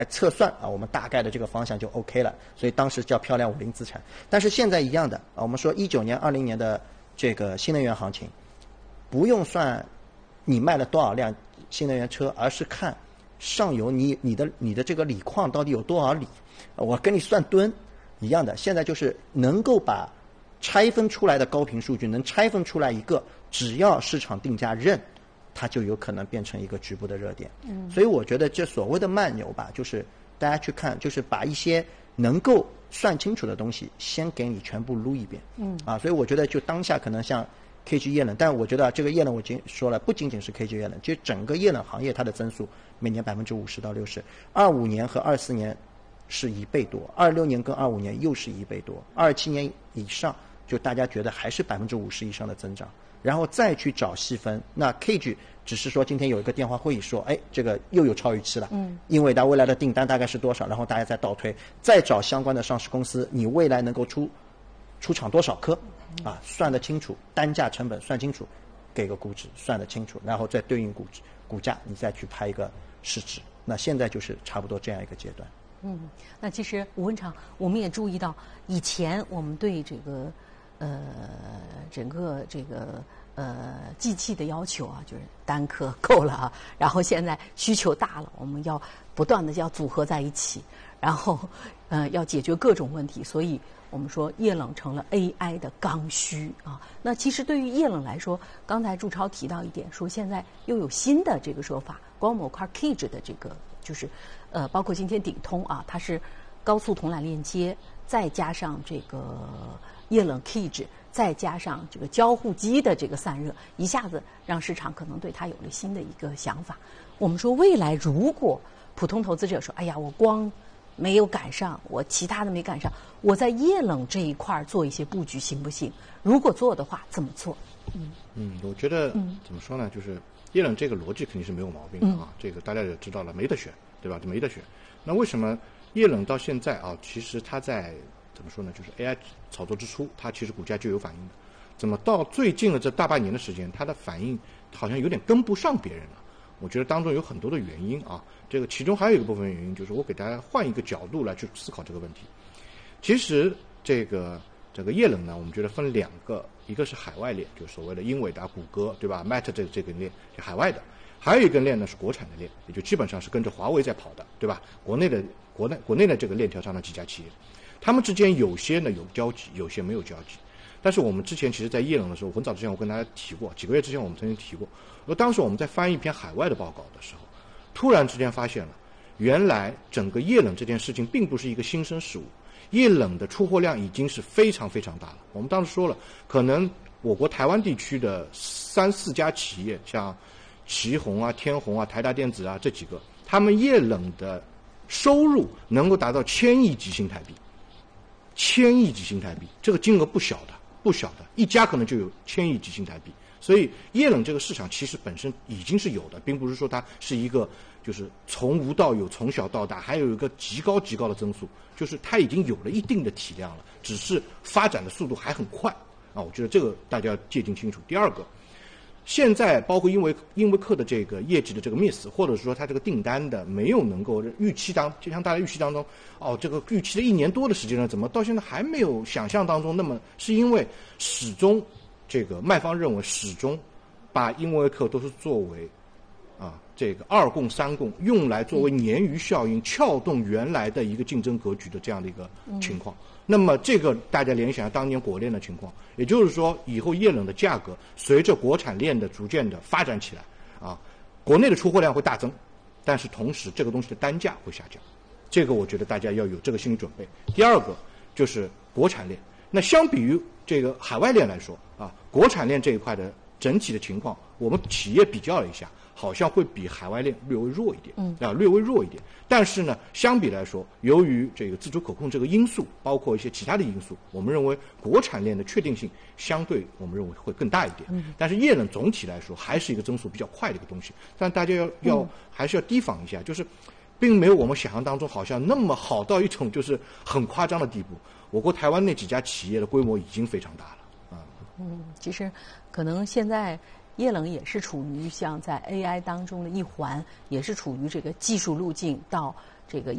测算啊，我们大概的这个方向就 OK 了，所以当时叫漂亮50资产。但是现在一样的啊，我们说19年、20年的这个新能源行情，不用算你卖了多少辆新能源车，而是看上游你的这个锂矿到底有多少锂，我跟你算吨一样的。现在就是能够把拆分出来的高频数据能拆分出来一个，只要市场定价认，它就有可能变成一个局部的热点。所以我觉得这所谓的慢牛吧，就是大家去看，就是把一些能够算清楚的东西先给你全部撸一遍。所以我觉得就当下可能像 KG 液冷，但我觉得这个液冷我已经说了，不仅仅是 KG 液冷，就整个液冷行业它的增速每年50%到60%，25年和24年是1倍多，26年跟25年又是1倍多，27年以上就大家觉得还是50%以上的增长，然后再去找细分。那 KG 只是说今天有一个电话会议说，这个又有超预期了，英伟达未来的订单大概是多少，然后大家再倒推，再找相关的上市公司，你未来能够出厂多少颗算得清楚，单价成本算清楚，给个估值算得清楚，然后再对应股价，你再去拍一个市值。那现在就是差不多这样一个阶段。 那其实吴文长，我们也注意到，以前我们对这个整个这个计器的要求啊，就是单颗够了啊，然后现在需求大了，我们要不断的要组合在一起，然后要解决各种问题，所以我们说液冷成了 AI 的刚需啊。那其实对于液冷来说，刚才朱超提到一点，说现在又有新的这个说法，光模块 Cage 的这个就是包括今天鼎通啊，它是高速铜缆链接，再加上这个液冷 Cage， 再加上这个交互机的这个散热，一下子让市场可能对它有了新的一个想法。我们说未来如果普通投资者说，哎呀，我光没有赶上，我其他的没赶上，我在液冷这一块做一些布局行不行？如果做的话，怎么做？ 我觉得怎么说呢，就是液冷这个逻辑肯定是没有毛病的啊，这个大家也知道了，没得选，对吧？没得选。那为什么液冷到现在啊，其实它在怎么说呢，就是 AI 炒作之初，它其实股价就有反应的，怎么到最近的这大半年的时间，它的反应好像有点跟不上别人了？我觉得当中有很多的原因啊，这个其中还有一个部分原因，就是我给大家换一个角度来去思考这个问题。其实这个液冷呢，我们觉得分两个，一个是海外链，就是所谓的英伟达、谷歌，对吧 ？Meta 这根链是海外的，还有一根链呢是国产的链，也就基本上是跟着华为在跑的，对吧？国内的这个链条上的几家企业，他们之间有些呢有交集，有些没有交集。但是我们之前其实在液冷的时候，很早之前我跟大家提过，几个月之前我们曾经提过，当时我们在翻一篇海外的报告的时候，突然之间发现了，原来整个液冷这件事情并不是一个新生事物，液冷的出货量已经是非常非常大了。我们当时说了，可能我国台湾地区的3、4家企业，像旗宏啊、天弘啊、台达电子啊这几个，他们液冷的收入能够达到1000亿级新台币，1000亿级新台币，这个金额不小的，一家可能就有1000亿级新台币。所以液冷这个市场其实本身已经是有的，并不是说它是一个就是从无到有、从小到大，还有一个极高的增速，就是它已经有了一定的体量了，只是发展的速度还很快啊。我觉得这个大家要界定清楚。第二个，现在包括英维克的这个业绩的这个 miss， 或者说它这个订单的没有能够就像大家预期当中，这个预期了1年多的时间了，怎么到现在还没有想象当中那么，是因为始终这个卖方认为始终把英维克都是作为这个2供3供用来作为鲶鱼效应，撬动原来的一个竞争格局的这样的一个情况。那么这个大家联想当年国链的情况，也就是说以后液冷的价格随着国产链的逐渐的发展起来国内的出货量会大增，但是同时这个东西的单价会下降，这个我觉得大家要有这个心理准备。第二个就是国产链，那相比于这个海外链来说国产链这一块的整体的情况，我们企业比较了一下，好像会比海外链略微弱一点。但是呢，相比来说，由于这个自主可控这个因素，包括一些其他的因素，我们认为国产链的确定性相对我们认为会更大一点。但是液冷总体来说还是一个增速比较快的一个东西，但大家还是要提防一下，就是并没有我们想象当中好像那么好到一种就是很夸张的地步。我国台湾那几家企业的规模已经非常大了。 其实可能现在液冷也是处于像在 AI 当中的一环，也是处于这个技术路径到这个